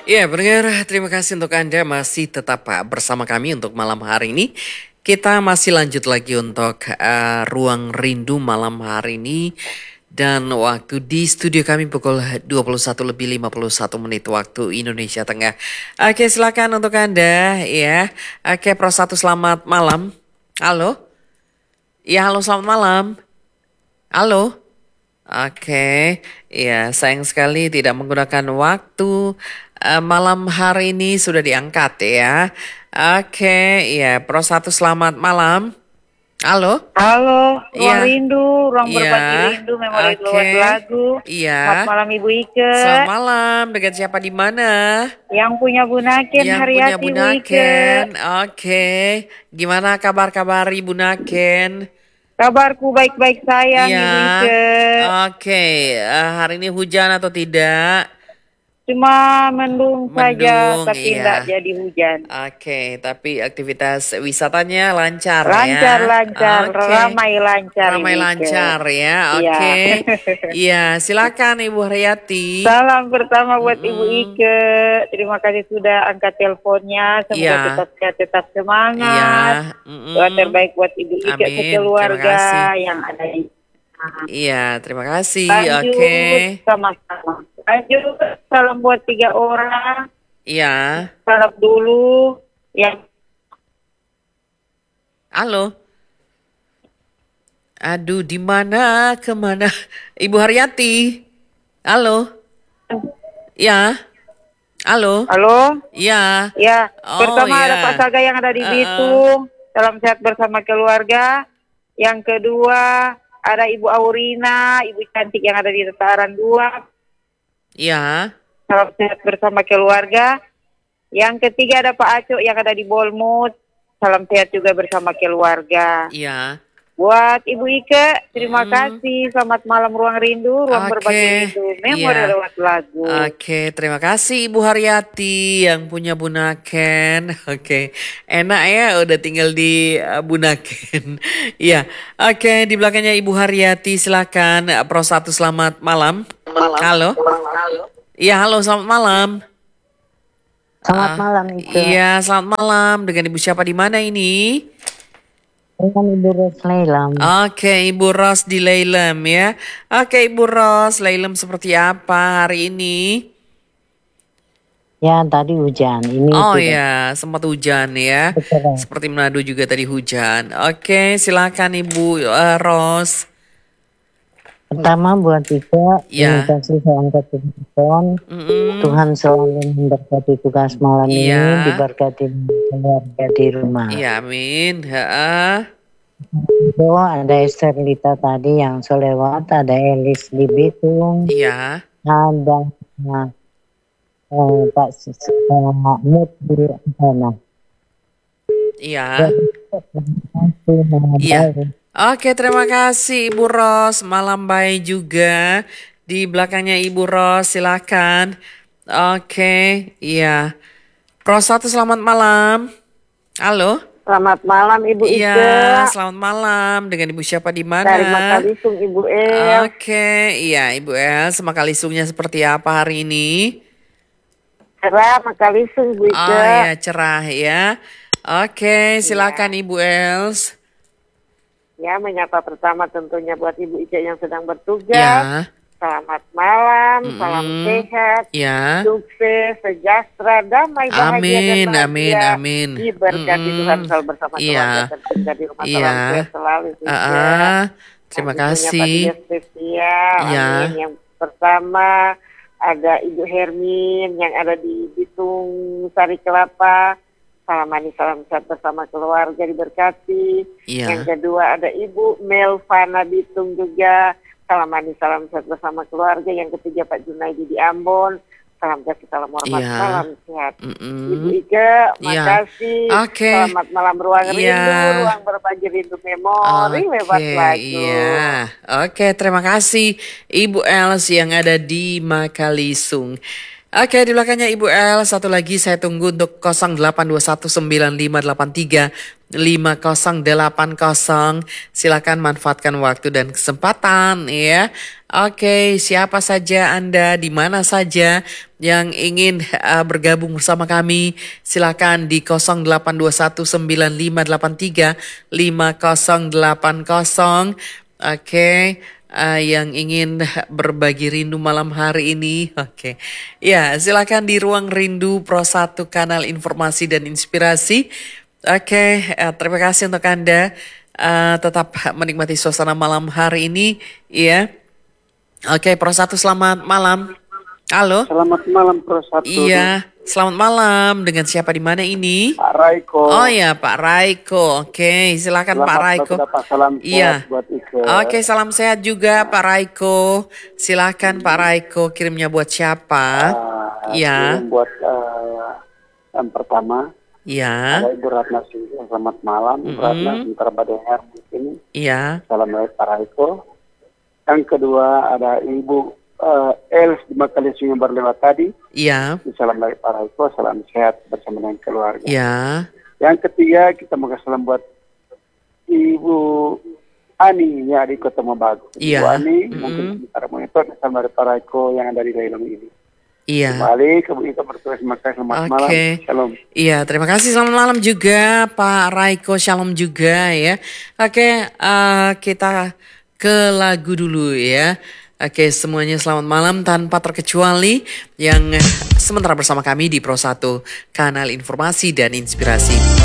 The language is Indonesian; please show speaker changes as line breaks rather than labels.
Ya, pendengar, terima kasih untuk Anda masih tetap bersama kami untuk malam hari ini. Kita masih lanjut lagi untuk Ruang Rindu malam hari ini. Dan waktu di studio kami pukul 21 lebih 51 menit waktu Indonesia Tengah. Oke, silakan untuk Anda ya. Oke, Pro 1 selamat malam. Halo? Ya, halo selamat malam. Halo? Oke, ya sayang sekali tidak menggunakan waktu malam hari ini sudah diangkat ya. Oke, ya Pro 1 selamat malam. Halo?
Halo, Ruang
Iya,
Rindu, Ruang
iya,
Berbagi Rindu, Memori
oke,
Keluar Lagu. Selamat
iya.
malam Ibu Ike.
Selamat malam, dengan siapa di mana?
Yang punya Bunaken,
Yang punya
Haryati
Bu
Ibu Ike.
Naken. Oke, gimana kabar-kabar Ibu Naken?
Kabarku baik-baik sayang
Iya,
Ibu Ike.
oke. Hari ini hujan atau tidak?
Cuma mendung saja,
Mendung,
tapi tidak
iya.
jadi hujan.
Oke, tapi aktivitas wisatanya lancar ya.
Lancar-lancar,
Oke,
ramai lancar
ramai
Ibu Ike.
lancar ya.
Iya.
Oke, iya. Silakan Ibu Haryati.
Salam pertama buat Ibu
Mm-mm.
Ike. Terima kasih sudah angkat teleponnya. Semoga
Iya,
tetap sehat, tetap
iya.
semangat. Doa
Mm-mm.
terbaik buat Ibu Ike
Amin. Terima
sekeluarga
kasih.
yang ada di sana.
Iya, terima kasih. Oke.
Lanjut sama-sama. Lanjut salam buat 3 orang.
Iya.
Salam dulu yang
Halo. Aduh, di mana? Kemana? Ibu Haryati. Halo. Ya. Halo.
halo.
Ya.
Ya,
Oh
pertama ada
ya.
Pak Saga yang ada di
Heeh.
Bitung. Salam sehat bersama keluarga. Yang kedua ada Ibu Aurina, Ibu cantik yang ada di Tataran 2.
Ya.
Salam sehat bersama keluarga. Yang ketiga ada Pak Aco yang ada di Bolmut. Salam sehat juga bersama keluarga.
Ya.
Buat Ibu Ike, terima
Mm.
kasih. Selamat malam Ruang Rindu, Ruang Berbagi
Oke.
Rindu. Memori
Ya.
lewat lagu.
Oke, terima kasih Ibu Haryati yang punya Bunaken. Oke, enak ya udah tinggal di Bunaken. Iya, oke di belakangnya Ibu Haryati silakan. Pro 1 selamat malam. Halo. Iya, halo selamat malam.
Selamat
Ah,
malam, Ike.
iya, selamat malam. Dengan Ibu siapa di mana ini?
Dengan Ibu Ros Lailam.
Oke, Ibu Ros di Lailem ya. Oke, Ibu Ros, Lailem seperti apa hari ini?
Ya, tadi hujan. Ini
Oh
tidak
ya, sempat hujan ya.
bercerai.
Seperti Manado juga tadi hujan. Oke, silakan Ibu Ros.
Pertama buat Ike, terima
Ya.
kasih saya angkat telepon.
Mm-mm.
Tuhan selalu memberkati tugas malam ini,
Iya.
diberkati keluarga di rumah.
Iya, amin. Heeh.
Itu ada Esther Lita tadi yang selewat, ada Elis di Bitung,
Iya.
ada Pak Mut di sana.
Iya. Iya. Oke, terima kasih Ibu Ros. Malam baik juga. Di belakangnya Ibu Ros, silakan. Oke, iya. Pro 1 selamat malam. Halo.
Selamat malam Ibu Ike.
Iya, selamat malam. Dengan Ibu siapa di mana?
Dari Makalisung Ibu El.
Oke, iya Ibu El. Makalisungnya seperti apa hari ini?
Cerah Makalisung Ibu Ike.
Oh ya, cerah ya. Oke, silakan Ibu Els.
Ya, menyapa pertama tentunya buat Ibu Ike yang sedang bertugas.
Ya.
Selamat malam, salam sehat,
Ya.
sukses, sejahtera, damai, bahagia
Amin,
dan
amin,
bahagia.
amin.
Diberkati Tuhan selalu bersama
Iya.
keluarga tercinta di rumah.
Iya.
Salam sehat selalu Ibu Ike.
Terima
Tentunya Pak
kasih.
Dias spesial.
Iya.
Amin. Yang pertama ada Ibu Hermin yang ada di Bitung Sari Kelapa. Salam manis, salam sehat bersama keluarga diberkati.
Iya.
Yang kedua ada Ibu Melvana Bitung juga. Salam manis, salam sehat bersama keluarga. Yang ketiga Pak Junaidi di Ambon. Salam kasih, salam hormat,
Iya.
salam sehat. Ibu
Mm-mm.
Ike,
Iya.
makasih.
Oke.
Selamat malam Ruang
Iya.
Rindu, Ruang Berbagi Rindu Memori lewat lagu.
Iya. Oke, terima kasih Ibu Els yang ada di Makalisung. Oke, di belakangnya Ibu El. Satu lagi saya tunggu untuk 082195835080. Silakan manfaatkan waktu dan kesempatan ya. Oke, siapa saja Anda, di mana saja yang ingin bergabung bersama kami, silakan di 082195835080. Oke. Yang ingin berbagi rindu malam hari ini. Oke. Ya, silakan di Ruang Rindu Pro 1 kanal informasi dan inspirasi. Oke, terima kasih untuk Anda. Tetap menikmati suasana malam hari ini. Ya. Oke, Pro 1 selamat malam. Halo.
Selamat malam Pro 1.
Iya, selamat malam. Dengan siapa di mana ini?
Pak Raiko.
Oh ya, Pak Raiko. Oke, silakan Pak Raiko.
Salam
Iya.
sehat buat Ike.
Oke, salam sehat juga Pak Raiko. Silakan Pak Raiko, kirimnya buat siapa? Iya.
Kirim buat yang pertama.
Iya.
Ada Ibu Ratna Sinta, selamat malam. Ibu Ratna sebentar badengar mungkin.
Iya.
Salam dari Pak Raiko. Yang kedua ada Ibu Els di Makali yang baru lewat tadi.
Iya.
Salam dari Pak Raiko, salam sehat bersama dengan keluarga.
Iya.
Yang ketiga kita mau kasih salam buat Ibu Ani ya di Kota Mabagu.
Iya.
Ibu Ani mungkin sebentar monitor salam dari Pak Raiko yang ada di Leilong ini.
Iya.
Kembali ke Bu Ika bertugas maka selamat malam. Shalom.
Iya, terima kasih. Selamat malam juga Pak Raiko. Shalom juga ya. Oke, kita ke lagu dulu ya. Oke, semuanya selamat malam tanpa terkecuali yang sementara bersama kami di Pro 1 kanal informasi dan inspirasi.